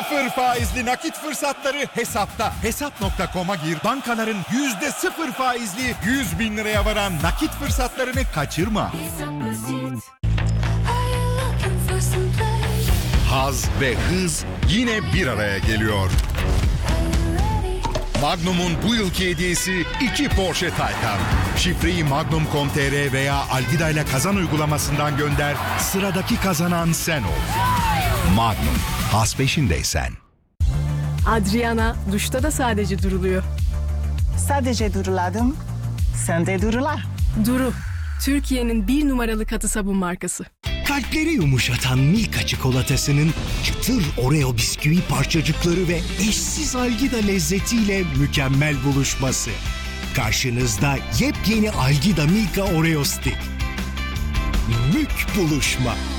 Sıfır faizli nakit fırsatları Hesap'ta. Hesap.com'a gir. Bankaların %0 faizli 100 bin liraya varan nakit fırsatlarını kaçırma. Haz ve hız yine bir araya geliyor. Magnum'un bu yılki hediyesi 2 Porsche Taycan. Şifreyi magnum.com.tr veya Algida ile kazan uygulamasından gönder. Sıradaki kazanan sen ol. Magnum. Haz peşindeysen. Adriana duşta da sadece duruluyor. Sadece duruladım. Sen de durula. Duru, Türkiye'nin 1 numaralı katı sabun markası. Kalpleri yumuşatan Milka çikolatasının çıtır Oreo bisküvi parçacıkları ve eşsiz Algida lezzetiyle mükemmel buluşması. Karşınızda yepyeni Algida Milka Oreo Stick. Mük buluşma.